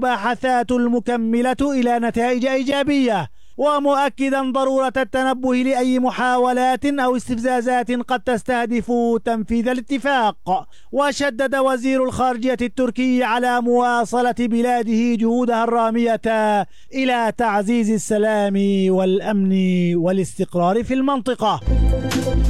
المباحثات المكملة إلى نتائج إيجابية، ومؤكدا ضرورة التنبه لأي محاولات أو استفزازات قد تستهدف تنفيذ الاتفاق. وشدد وزير الخارجية التركي على مواصلة بلاده جهودها الرامية إلى تعزيز السلام والأمن والاستقرار في المنطقة.